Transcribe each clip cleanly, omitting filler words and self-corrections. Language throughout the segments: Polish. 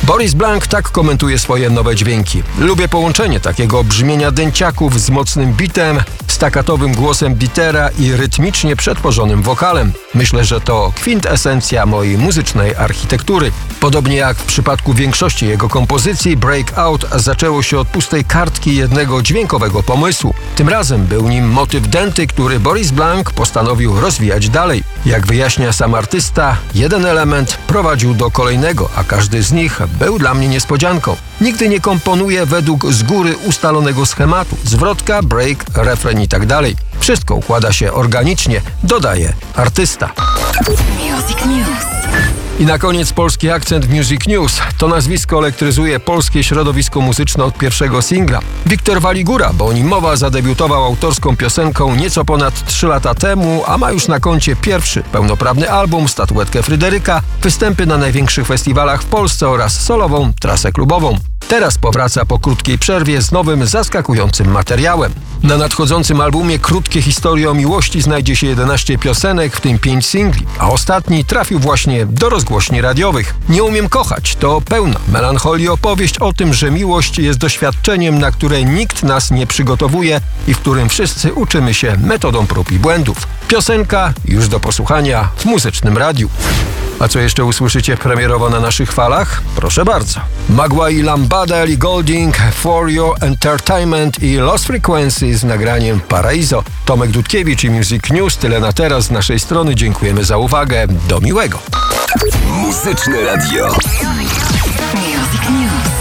Boris Blanc tak komentuje swoje nowe dźwięki. Lubię połączenie takiego brzmienia dęciaków z mocnym bitem, stakkatowym głosem Dietera i rytmicznie przetworzonym wokalem. Myślę, że to kwintesencja mojej muzycznej architektury. Podobnie jak w przypadku większości jego kompozycji, Breakout zaczęło się od pustej kartki jednego dźwiękowego pomysłu. Tym razem był nim motyw denty, który Boris Blanc postanowił rozwijać dalej. Jak wyjaśnia sam artysta, jeden element prowadził do kolejnego, a każdy z nich był dla mnie niespodzianką. Nigdy nie komponuję według z góry ustalonego schematu. Zwrotka, break, refren i tak dalej. Wszystko układa się organicznie, dodaje artysta. Music News. I na koniec polski akcent w Music News. To nazwisko elektryzuje polskie środowisko muzyczne od pierwszego singla. Wiktor Waligura, bo o nim mowa, zadebiutował autorską piosenką nieco ponad 3 lata temu, a ma już na koncie pierwszy pełnoprawny album, statuetkę Fryderyka, występy na największych festiwalach w Polsce oraz solową trasę klubową. Teraz powraca po krótkiej przerwie z nowym, zaskakującym materiałem. Na nadchodzącym albumie Krótkie historie o miłości znajdzie się 11 piosenek, w tym 5 singli, a ostatni trafił właśnie do rozgłośni radiowych. Nie umiem kochać to pełna melancholii opowieść o tym, że miłość jest doświadczeniem, na które nikt nas nie przygotowuje i w którym wszyscy uczymy się metodą prób i błędów. Piosenka już do posłuchania w Muzycznym Radiu. A co jeszcze usłyszycie premierowo na naszych falach? Proszę bardzo. Magła i Lambada, Ellie Goulding, For Your Entertainment i Lost Frequencies z nagraniem Paraiso. Tomek Dudkiewicz i Music News. Tyle na teraz z naszej strony. Dziękujemy za uwagę. Do miłego. Muzyczne Radio. Music News.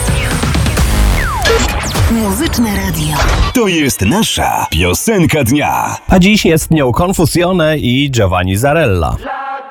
Muzyczne Radio. To jest nasza piosenka dnia. A dziś jest nią Confusione i Giovanni Zarella.